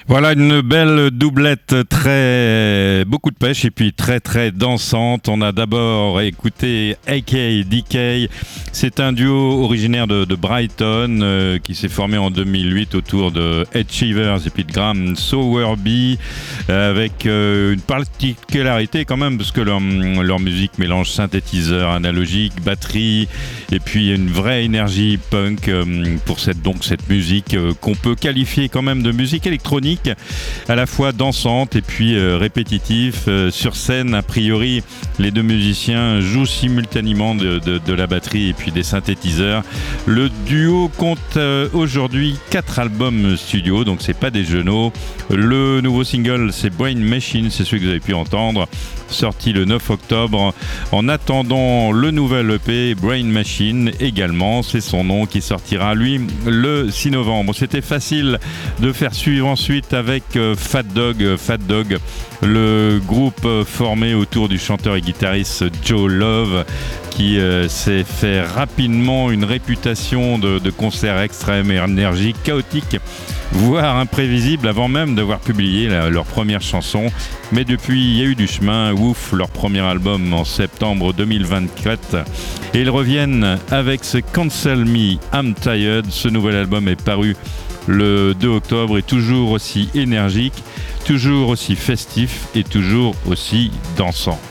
Voilà une belle doublette, beaucoup de pêche et puis très très dansante. On a d'abord écouté AK/DK. C'est un duo originaire de Brighton qui s'est formé en 2008 autour de Ed Sheeran et puis de Graham Sowerby avec une particularité quand même parce que leur musique mélange synthétiseur analogique, batterie et puis une vraie énergie punk pour cette musique qu'on peut qualifier quand même de musique électronique, à la fois dansante et puis répétitif. Sur scène, a priori, les deux musiciens jouent simultanément de la batterie et puis des synthétiseurs. Le duo compte aujourd'hui 4 albums studio, donc c'est pas des genoux. Le nouveau single, c'est Brain Machine, c'est celui que vous avez pu entendre, sorti le 9 octobre. En attendant le nouvel EP, Brain Machine également, c'est son nom, qui sortira lui le 6 novembre. C'était facile de faire suivre ensuite avec Fat Dog, le groupe formé autour du chanteur et guitariste Joe Love, qui s'est fait rapidement une réputation de concerts extrêmes et énergiques, chaotiques, voire imprévisibles avant même d'avoir publié leur première chanson. Mais depuis, il y a eu du chemin. Ouf, leur premier album en septembre 2024. Et ils reviennent avec ce Cancel Me, I'm Tired. Ce nouvel album est paru le 2 octobre et toujours aussi énergique, toujours aussi festif et toujours aussi dansant.